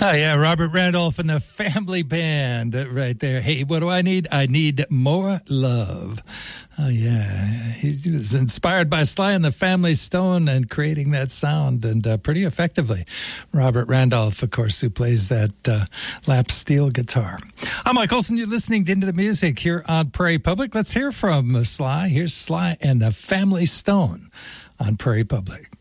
Oh, yeah, Robert Randolph and the Family Band right there. Hey, what do I need? I need more love. Oh, yeah. He was inspired by Sly and the Family Stone and creating that sound, and pretty effectively. Robert Randolph, of course, who plays that lap steel guitar. I'm Mike Olson. You're listening to Into the Music here on Prairie Public. Let's hear from Sly. Here's Sly and the Family Stone on Prairie Public.